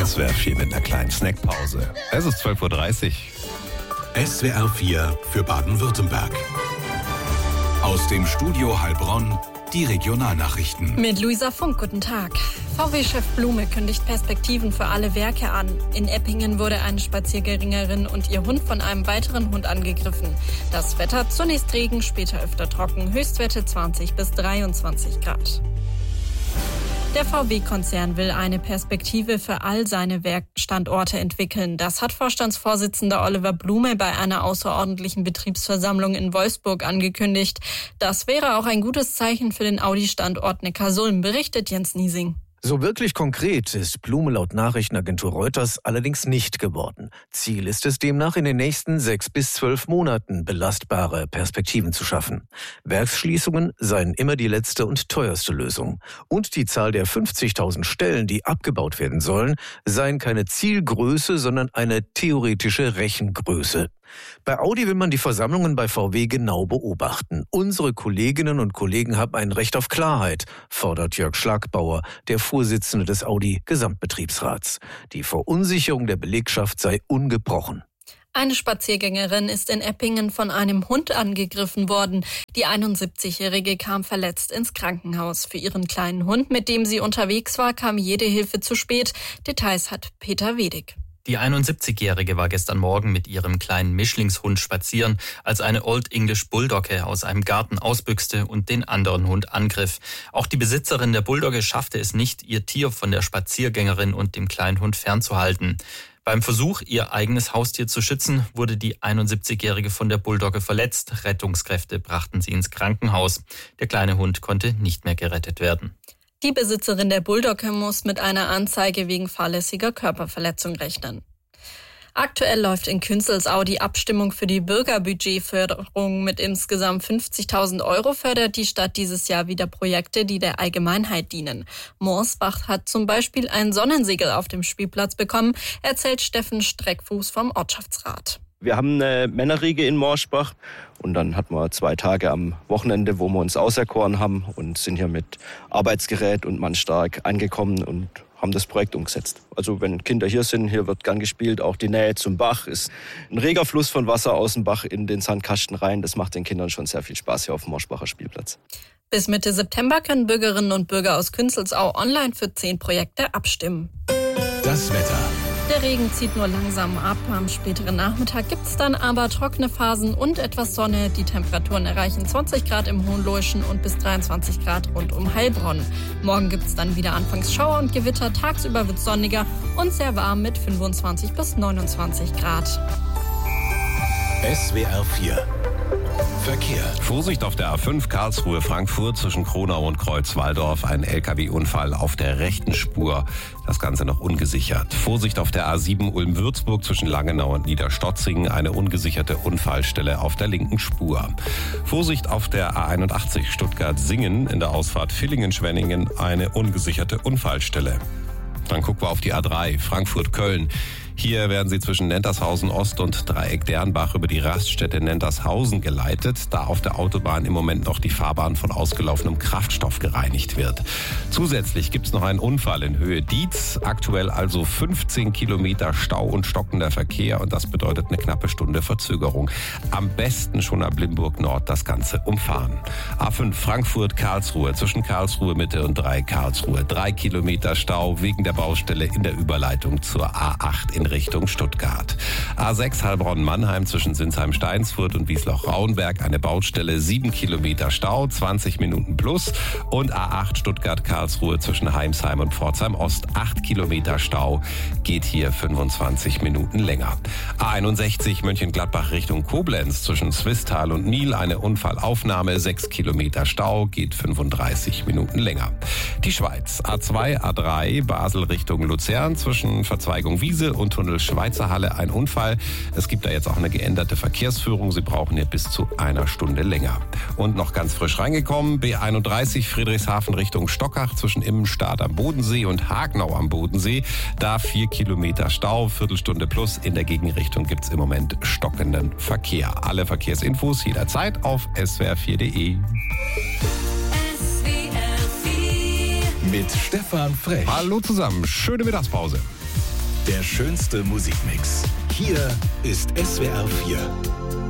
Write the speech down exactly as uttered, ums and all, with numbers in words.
S W R vier mit einer kleinen Snackpause. Es ist zwölf Uhr dreißig. S W R vier für Baden-Württemberg. Aus dem Studio Heilbronn die Regionalnachrichten. Mit Luisa Funk, guten Tag. V W-Chef Blume kündigt Perspektiven für alle Werke an. In Eppingen wurde eine Spaziergängerin und ihr Hund von einem weiteren Hund angegriffen. Das Wetter, zunächst Regen, später öfter trocken, Höchstwerte zwanzig bis dreiundzwanzig Grad. Der V W-Konzern will eine Perspektive für all seine Werkstandorte entwickeln. Das hat Vorstandsvorsitzender Oliver Blume bei einer außerordentlichen Betriebsversammlung in Wolfsburg angekündigt. Das wäre auch ein gutes Zeichen für den Audi-Standort Neckarsulm, berichtet Jens Niesing. So wirklich konkret ist Blume laut Nachrichtenagentur Reuters allerdings nicht geworden. Ziel ist es demnach, in den nächsten sechs bis zwölf Monaten belastbare Perspektiven zu schaffen. Werksschließungen seien immer die letzte und teuerste Lösung. Und die Zahl der fünfzigtausend Stellen, die abgebaut werden sollen, seien keine Zielgröße, sondern eine theoretische Rechengröße. Bei Audi will man die Versammlungen bei V W genau beobachten. Unsere Kolleginnen und Kollegen haben ein Recht auf Klarheit, fordert Jörg Schlagbauer, der Vorsitzende des Audi-Gesamtbetriebsrats. Die Verunsicherung der Belegschaft sei ungebrochen. Eine Spaziergängerin ist in Eppingen von einem Hund angegriffen worden. Die einundsiebzigjährige kam verletzt ins Krankenhaus. Für ihren kleinen Hund, mit dem sie unterwegs war, kam jede Hilfe zu spät. Details hat Peter Wedig. Die einundsiebzigjährige war gestern Morgen mit ihrem kleinen Mischlingshund spazieren, als eine Old English Bulldogge aus einem Garten ausbüchste und den anderen Hund angriff. Auch die Besitzerin der Bulldogge schaffte es nicht, ihr Tier von der Spaziergängerin und dem kleinen Hund fernzuhalten. Beim Versuch, ihr eigenes Haustier zu schützen, wurde die einundsiebzigjährige von der Bulldogge verletzt. Rettungskräfte brachten sie ins Krankenhaus. Der kleine Hund konnte nicht mehr gerettet werden. Die Besitzerin der Bulldogge muss mit einer Anzeige wegen fahrlässiger Körperverletzung rechnen. Aktuell läuft in Künzelsau die Abstimmung für die Bürgerbudgetförderung. Mit insgesamt fünfzigtausend Euro fördert die Stadt dieses Jahr wieder Projekte, die der Allgemeinheit dienen. Morsbach hat zum Beispiel ein Sonnensegel auf dem Spielplatz bekommen, erzählt Steffen Streckfuß vom Ortschaftsrat. Wir haben eine Männerriege in Morschbach und dann hatten wir zwei Tage am Wochenende, wo wir uns auserkoren haben und sind hier mit Arbeitsgerät und Mannstark angekommen und haben das Projekt umgesetzt. Also wenn Kinder hier sind, hier wird gern gespielt, auch die Nähe zum Bach ist ein reger Fluss von Wasser aus dem Bach in den Sandkasten rein. Das macht den Kindern schon sehr viel Spaß hier auf dem Morschbacher Spielplatz. Bis Mitte September können Bürgerinnen und Bürger aus Künzelsau online für zehn Projekte abstimmen. Das Wetter. Der Regen zieht nur langsam ab. Am späteren Nachmittag gibt es dann aber trockene Phasen und etwas Sonne. Die Temperaturen erreichen zwanzig Grad im Hohenloischen und bis dreiundzwanzig Grad rund um Heilbronn. Morgen gibt es dann wieder anfangs Schauer und Gewitter. Tagsüber wird es sonniger und sehr warm mit fünfundzwanzig bis neunundzwanzig Grad. S W R vier Verkehr. Vorsicht auf der A fünf Karlsruhe-Frankfurt zwischen Kronau und Kreuzwaldorf. Ein L K W-Unfall auf der rechten Spur. Das Ganze noch ungesichert. Vorsicht auf der A sieben Ulm-Würzburg zwischen Langenau und Niederstotzingen. Eine ungesicherte Unfallstelle auf der linken Spur. Vorsicht auf der A einundachtzig Stuttgart-Singen in der Ausfahrt Villingen-Schwenningen. Eine ungesicherte Unfallstelle. Dann gucken wir auf die A drei Frankfurt-Köln. Hier werden sie zwischen Nentershausen Ost und Dreieck Dernbach über die Raststätte Nentershausen geleitet, da auf der Autobahn im Moment noch die Fahrbahn von ausgelaufenem Kraftstoff gereinigt wird. Zusätzlich gibt es noch einen Unfall in Höhe Dietz, aktuell also fünfzehn Kilometer Stau und stockender Verkehr und das bedeutet eine knappe Stunde Verzögerung. Am besten schon ab Limburg Nord das Ganze umfahren. A fünf Frankfurt-Karlsruhe zwischen Karlsruhe Mitte und Dreieck Karlsruhe. Drei Kilometer Stau wegen der Baustelle in der Überleitung zur A acht in Richtung Stuttgart. A sechs Heilbronn-Mannheim zwischen Sinsheim-Steinsfurt und Wiesloch-Rauenberg eine Baustelle, sieben Kilometer Stau, zwanzig Minuten plus. Und A acht Stuttgart-Karlsruhe zwischen Heimsheim und Pforzheim-Ost, acht Kilometer Stau, geht hier fünfundzwanzig Minuten länger. A einundsechzig Mönchengladbach Richtung Koblenz zwischen Swisttal und Niel eine Unfallaufnahme, sechs Kilometer Stau, geht fünfunddreißig Minuten länger. Die Schweiz, A zwei, A drei Basel Richtung Luzern zwischen Verzweigung Wiese und Tunnel Schweizer Halle ein Unfall. Es gibt da jetzt auch eine geänderte Verkehrsführung. Sie brauchen hier bis zu einer Stunde länger. Und noch ganz frisch reingekommen, B einunddreißig Friedrichshafen Richtung Stockach zwischen Immenstadt am Bodensee und Hagenau am Bodensee. Da vier Kilometer Stau, Viertelstunde plus. In der Gegenrichtung gibt es im Moment stockenden Verkehr. Alle Verkehrsinfos jederzeit auf S W R vier Punkt de. Mit Stefan Frech. Hallo zusammen, schöne Mittagspause. Der schönste Musikmix. Hier ist S W R vier.